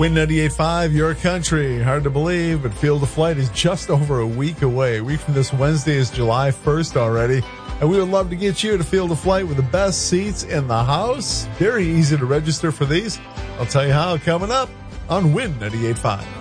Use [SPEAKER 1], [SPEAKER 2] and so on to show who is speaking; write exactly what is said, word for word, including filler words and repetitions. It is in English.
[SPEAKER 1] Win ninety-eight point five, your country. Hard to believe, but Field of Flight is just over a week away. A week from this Wednesday is July first already. And we would love to get you to Field of Flight with the best seats in the house. Very easy to register for these. I'll tell you how coming up on Win ninety-eight point five.